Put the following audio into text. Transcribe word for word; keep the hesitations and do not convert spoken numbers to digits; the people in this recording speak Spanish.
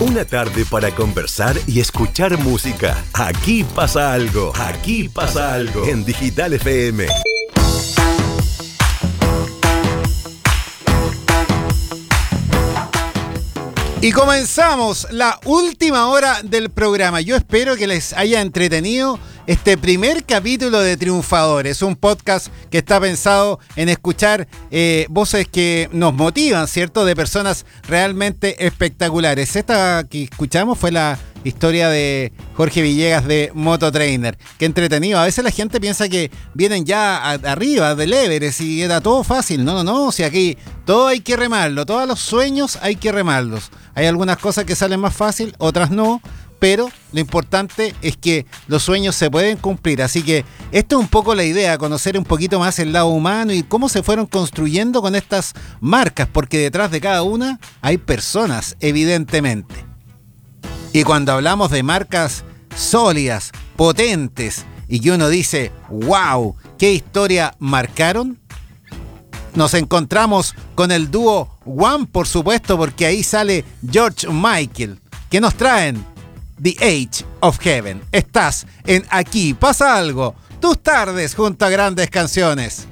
Una tarde para conversar y escuchar música. Aquí pasa algo. Aquí pasa algo. En Digital F M. Y comenzamos la última hora del programa. Yo espero que les haya entretenido este primer capítulo de Triunfadores, un podcast que está pensado en escuchar eh, voces que nos motivan, ¿cierto? De personas realmente espectaculares. Esta que escuchamos fue la historia de Jorge Villegas de Mototrainer. Qué entretenido. A veces la gente piensa que vienen ya a, arriba del Everest y era todo fácil. No, no, no. O sea, aquí todo hay que remarlo. Todos los sueños hay que remarlos. Hay algunas cosas que salen más fácil, otras no. Pero lo importante es que los sueños se pueden cumplir. Así que esto es un poco la idea, conocer un poquito más el lado humano y cómo se fueron construyendo con estas marcas, porque detrás de cada una hay personas, evidentemente. Y cuando hablamos de marcas sólidas, potentes, y que uno dice, wow, ¿qué historia marcaron? Nos encontramos con el dúo One, por supuesto, porque ahí sale George Michael, que nos traen The Age of Heaven. Estás en Aquí Pasa Algo, tus tardes junto a grandes canciones.